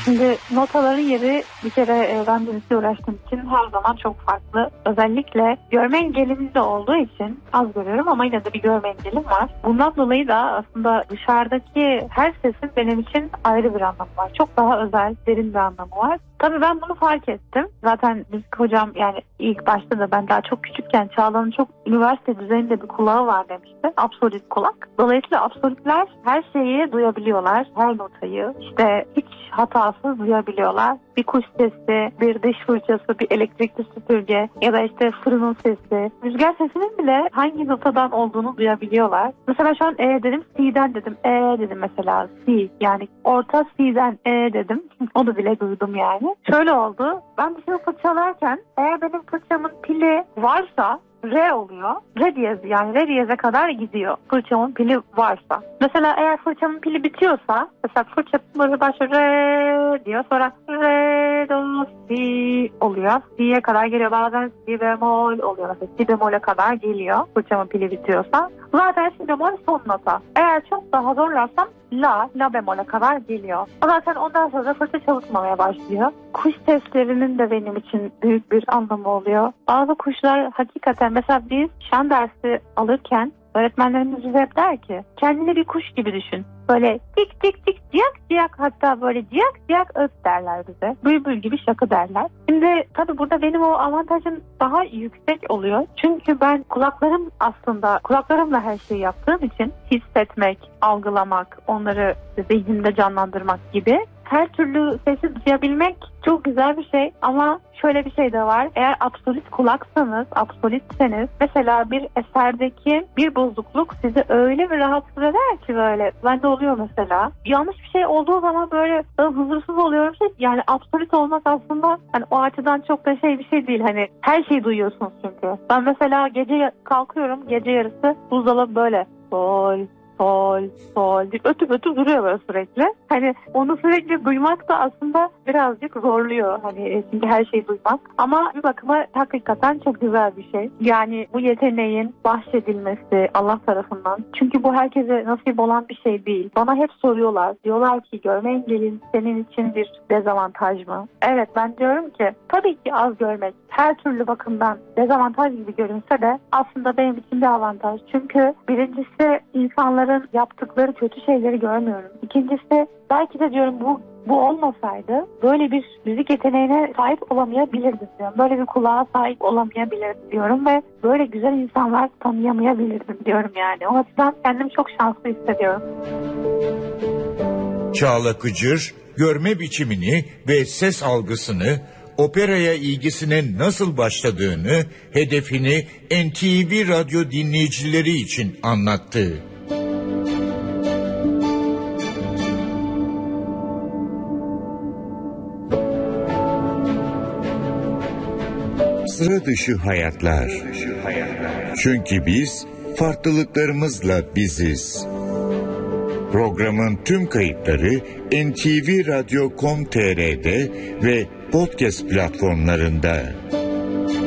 Şimdi notaların yeri bir kere ben müzikle uğraştığım için her zaman çok farklı. Özellikle görme engelim de olduğu için az görüyorum ama yine de bir görme engelim var. Bundan dolayı da aslında dışarıdaki her sesin benim için ayrı bir anlamı var. Çok daha özel, derin bir anlamı var. Tabii ben bunu fark ettim. Zaten müzik hocam yani ilk başta da ben daha çok küçükken Çağla'nın çok üniversite düzeyinde bir kulağı var demişti. Absolut kulak. Dolayısıyla absolutler her şeyi duyabiliyorlar. Her notayı. İşte hiç hatasız duyabiliyorlar. Bir kuş sesi, bir diş fırçası, bir elektrikli süpürge ya da işte fırının sesi. Rüzgar sesinin bile hangi notadan olduğunu duyabiliyorlar. Mesela şu an dedim, C'den dedim, dedim mesela C. Yani orta C'den dedim. Onu bile duydum yani. Şöyle oldu. Ben bir şey fırçalarken eğer benim fırçamın pili varsa re oluyor. Re diyez, yani re diyeze kadar gidiyor. Fırçamın pili varsa. Mesela eğer fırçamın pili bitiyorsa mesela fırça böyle başlıyor re diyor. Sonra re do si oluyor. Si'ye kadar geliyor. Bazen si bemol oluyor. Mesela si bemole kadar geliyor. Fırçamın pili bitiyorsa. Zaten si bemol son nota. Eğer çok daha zorlarsam la bemole kadar geliyor. Zaten ondan sonra fırça çalışmamaya başlıyor. Kuş seslerinin de benim için büyük bir anlamı oluyor. Bazı kuşlar hakikaten mesela biz şan dersi alırken öğretmenlerimiz bize hep der ki kendini bir kuş gibi düşün. Böyle tik tik tik ciyak ciyak, hatta böyle ciyak ciyak öt derler bize. Bülbül gibi şakı derler. Şimdi tabii burada benim o avantajım daha yüksek oluyor. Çünkü ben kulaklarımla her şeyi yaptığım için hissetmek, algılamak, onları zihnimde canlandırmak gibi her türlü sesi duyabilmek çok güzel bir şey. Ama şöyle bir şey de var. Eğer absolut kulaksanız, absolutseniz mesela bir eserdeki bir bozukluk sizi öyle bir rahatsız eder ki böyle. Bende oluyor mesela. Yanlış bir şey olduğu zaman böyle huzursuz oluyorum. Yani absolut olmak aslında hani o açıdan çok da bir şey değil. Hani her şeyi duyuyorsunuz çünkü. Ben mesela gece kalkıyorum. Gece yarısı buzdolabı böyle sol ötüp duruyor böyle sürekli. Hani onu sürekli duymak da aslında birazcık zorluyor. Hani çünkü her şeyi duymak. Ama bir bakıma hakikaten çok güzel bir şey. Yani bu yeteneğin bahşedilmesi Allah tarafından. Çünkü bu herkese nasip olan bir şey değil. Bana hep soruyorlar. Diyorlar ki görme engelin senin için bir dezavantaj mı? Evet, ben diyorum ki tabii ki az görmek her türlü bakımdan dezavantaj gibi görünse de aslında benim için bir avantaj. Çünkü birincisi insanların yaptıkları kötü şeyleri görmüyorum. İkincisi belki de diyorum bu olmasaydı böyle bir müzik yeteneğine sahip olamayabilirdim diyorum. Böyle bir kulağa sahip olamayabilirdim diyorum ve böyle güzel insanlar tanıyamayabilirdim diyorum yani. O açıdan kendimi çok şanslı hissediyorum. Çağla Kıcır görme biçimini ve ses algısını, operaya ilgisinin nasıl başladığını, hedefini NTV Radyo dinleyicileri için anlattı. Sıra dışı hayatlar. Çünkü biz farklılıklarımızla biziz. Programın tüm kayıtları ntvradio.com.tr'de ve podcast platformlarında.